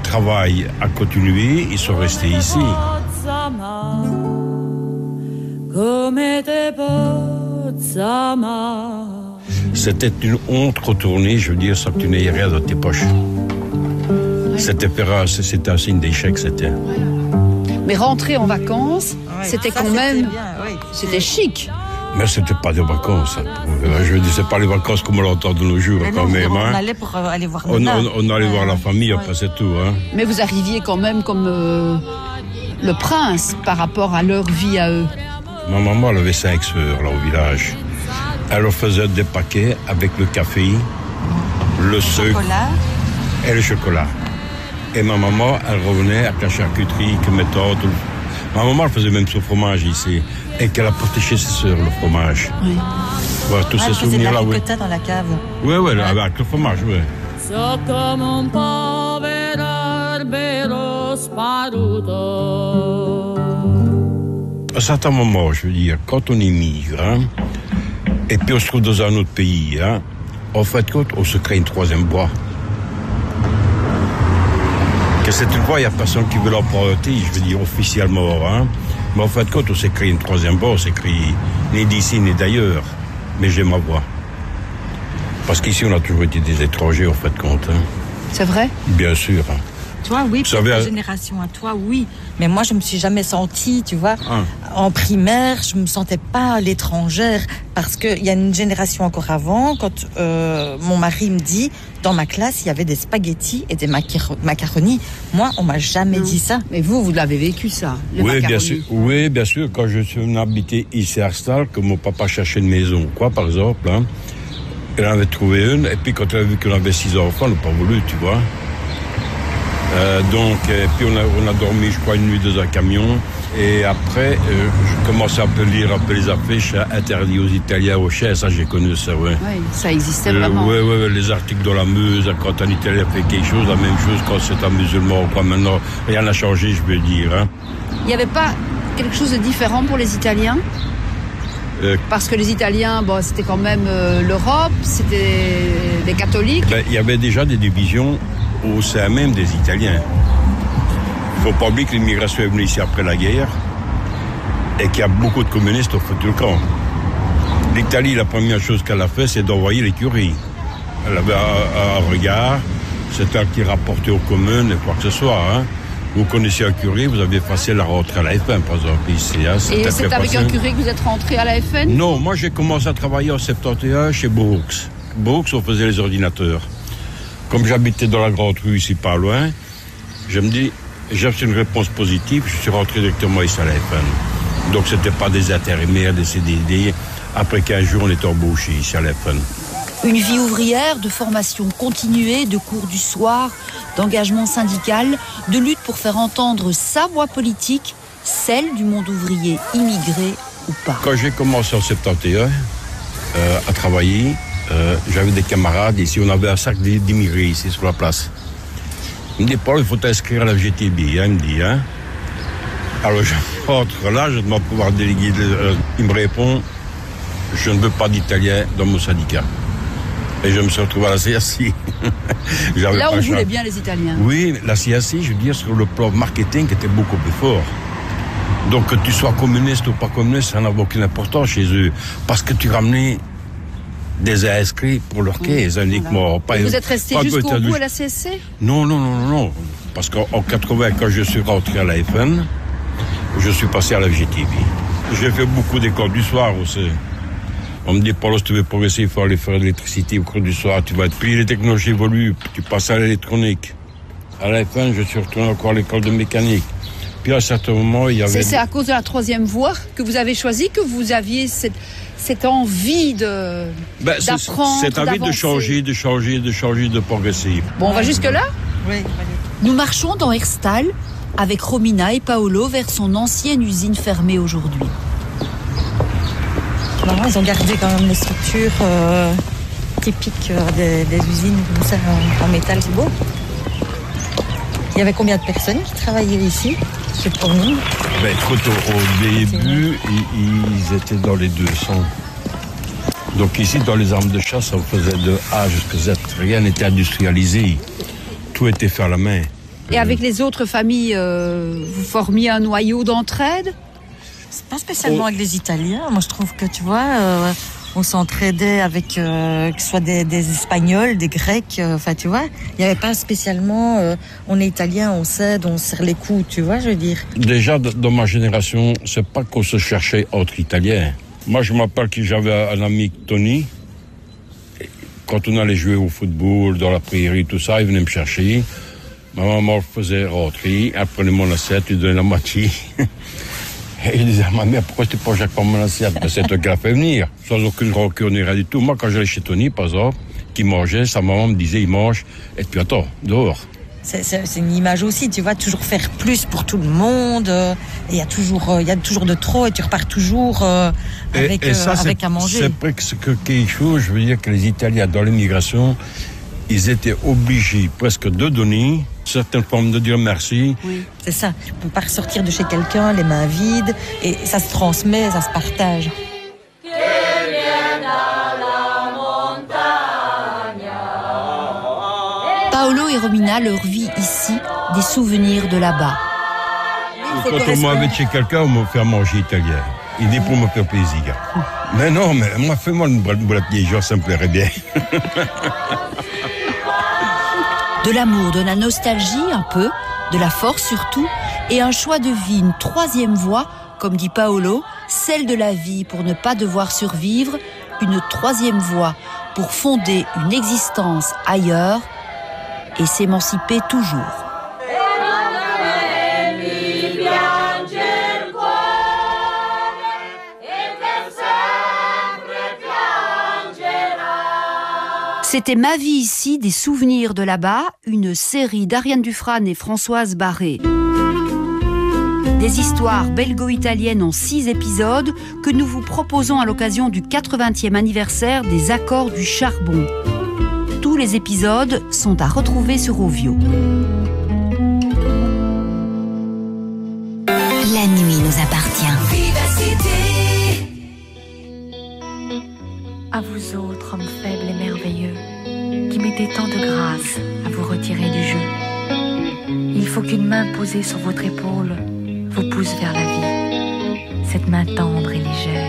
travail a continué, ils sont restés ici. C'était une honte retournée, je veux dire, sans que tu n'aies rien dans tes poches. C'était un signe d'échec, c'était. Mais rentrer en vacances, c'était quand même... C'était chic. Mais c'était pas des vacances. Je veux dire, c'est pas les vacances comme on l'entend de nos jours, quand même. On allait pour aller voir Nana. On allait voir la famille, après c'est tout. Hein. Mais vous arriviez quand même comme le prince par rapport à leur vie à eux. Ma maman, elle avait 5 sœurs, là, au village. Elle leur faisait des paquets avec le café, le sucre et le chocolat. Et ma maman, elle revenait avec la charcuterie, que mes tantes... Ma maman, elle faisait même son fromage ici. Et qu'elle a porté chez ses sœurs, le fromage. Oui. Voilà, tous ces souvenirs-là, oui. Elle faisait de la ricotta dans la cave. Oui, avec le fromage, oui. À un certain moment, je veux dire, quand on immigre, hein, et puis on se trouve dans un autre pays, hein, en fait, on se crée une troisième voie. Que cette voie, il n'y a personne qui veut l'emprunter, je veux dire, officiellement, hein. Mais en fait, quand on s'est créé une troisième voie, on s'est créé ni d'ici ni d'ailleurs. Mais j'ai ma voix. Parce qu'ici, on a toujours été des étrangers, en fait, compte. Hein. C'est vrai ? Bien sûr. Hein. Toi, oui, pour ta génération à toi, oui. Mais moi, je me suis jamais sentie, tu vois. En primaire, je me sentais pas l'étrangère. Parce qu'il y a une génération encore avant, quand mon mari me dit, dans ma classe, il y avait des spaghettis et des macaronis. Moi, on m'a jamais dit ça. Mais vous l'avez vécu, ça, les macaronis. Bien sûr. Oui, bien sûr. Quand je suis venu habiter ici à Herstal, que mon papa cherchait une maison, quoi, par exemple, hein, il en avait trouvé une. Et puis, quand il a vu qu'on avait 6 enfants, il n'a pas voulu, tu vois. Puis on a dormi, je crois, une nuit dans un camion. Et après, je commençais à lire un peu les affiches interdits aux Italiens au Cher. Ça, j'ai connu ça, ouais. Oui, ça existait vraiment. Oui, les articles dans la Meuse, quand un Italien fait quelque chose, la même chose quand c'est un musulman. Quoi. Maintenant, rien n'a changé, je veux dire. Hein. Il n'y avait pas quelque chose de différent pour les Italiens ? Parce que les Italiens, bon, c'était quand même l'Europe, c'était des catholiques. Il y avait déjà des divisions au sein même des Italiens. Il ne faut pas oublier que l'immigration est venue ici après la guerre et qu'il y a beaucoup de communistes au fond du camp. L'Italie, la première chose qu'elle a fait, c'est d'envoyer les curés. Elle avait un regard, c'est elle qui rapportait aux communes et quoi que ce soit. Hein. Vous connaissez un curé, vous avez facile à rentrer à la FN, par exemple, ici. Hein. Et c'est avec un curé que vous êtes rentré à la FN ? Non, moi j'ai commencé à travailler en 71 chez Brooks. Brooks, on faisait les ordinateurs. Comme j'habitais dans la grande rue ici pas loin, je me dis, j'ai reçu une réponse positive, je suis rentré directement ici à la FN. Donc c'était pas des intérimaires, des CDD. Après 15 jours, on était embauchés ici à la FN. Une vie ouvrière, de formation continuée, de cours du soir, d'engagement syndical, de lutte pour faire entendre sa voix politique, celle du monde ouvrier immigré ou pas. Quand j'ai commencé en 71 à travailler, j'avais des camarades ici, on avait un sac d'immigrés ici sur la place. Il me dit, Paul, il faut t'inscrire à la FGTB, hein, il me dit. Hein. Alors je rentre là, je demande pouvoir déléguer. Il me répond, je ne veux pas d'Italien dans mon syndicat. Et je me suis retrouvé à la CSI. Là, on voulait bien les Italiens. Oui, la CSI, je veux dire, sur le plan marketing, était beaucoup plus fort. Donc que tu sois communiste ou pas communiste, ça n'a aucune importance chez eux. Parce que tu ramenais des inscrits pour leur caisse uniquement. Et vous êtes resté jusqu'au bout à la CSC ? Non. Parce qu'en 80, quand je suis rentré à la FN, je suis passé à la FGTB. J'ai fait beaucoup d'écoles du soir aussi. On me dit, Paul, si tu veux progresser, il faut aller faire l'électricité au cours du soir. Tu vas être pris, les technologies évoluent, tu passes à l'électronique. À la FN, je suis retourné encore à l'école de mécanique. Puis à un certain moment, il y avait... C'est à cause de la troisième voie que vous avez choisi, que vous aviez cette envie d'apprendre, cette envie de changer, de progresser. Bon, on va jusque-là ? Oui. Nous marchons dans Herstal avec Romina et Paolo vers son ancienne usine fermée aujourd'hui. Non, ils ont gardé quand même les structures typiques des usines comme ça, en métal, c'est beau. Il y avait combien de personnes qui travaillaient ici, chez Tourning ? Au début, ils étaient dans les 200. Donc ici, dans les armes de chasse, on faisait de A jusqu'à Z. Rien n'était industrialisé. Tout était fait à la main. Et avec les autres familles, vous formiez un noyau d'entraide? C'est pas spécialement avec les Italiens. Moi, je trouve que, tu vois, on s'entraidait avec que ce soit des Espagnols, des Grecs. Enfin, tu vois, il n'y avait pas spécialement. On est Italien, on s'aide, on serre les coudes. Tu vois, je veux dire. Déjà, dans ma génération, c'est pas qu'on se cherchait entre Italiens. Moi, je me rappelle que j'avais un ami, Tony. Quand on allait jouer au football, dans la prairie, tout ça, il venait me chercher. Ma maman me faisait rentrer, elle prenait mon assiette, il donnait la moitié. Et il disait à ma mère, pourquoi tu ne manges pas mon assiette? Ben, c'est toi qui l'a fait venir, sans aucune rancune ni rien du tout. Moi, quand j'allais chez Tony, par exemple, qui mangeait, sa maman me disait, il mange, et puis attends, dehors. C'est une image aussi, tu vois, toujours faire plus pour tout le monde. Il y a toujours de trop et tu repars toujours avec à manger. C'est presque quelque chose, je veux dire que les Italiens, dans l'immigration, ils étaient obligés presque de donner certaines formes de dire merci. Oui, c'est ça. Tu peux pas ressortir de chez quelqu'un les mains vides et ça se transmet, ça se partage. Paolo et Romina leur vit ici des souvenirs de là-bas. Quand on m'invite chez quelqu'un, on me fait manger italien. Il dit pour me faire plaisir. Mais non, mais moi, fais-moi une boulette des jours, ça me plairait bien. De l'amour, de la nostalgie un peu, de la force surtout, et un choix de vie, une troisième voie, comme dit Paolo, celle de la vie pour ne pas devoir survivre, une troisième voie pour fonder une existence ailleurs et s'émanciper toujours. C'était Ma vie ici, des souvenirs de là-bas, une série d'Ariane Dufrane et Françoise Barré. Des histoires belgo-italiennes en 6 épisodes que nous vous proposons à l'occasion du 80e anniversaire des Accords du Charbon. Tous les épisodes sont à retrouver sur Ovio. La nuit nous appartient. À vous autres, hommes faibles et merveilleux, qui mettez tant de grâce à vous retirer du jeu. Il faut qu'une main posée sur votre épaule vous pousse vers la vie. Cette main tendre et légère.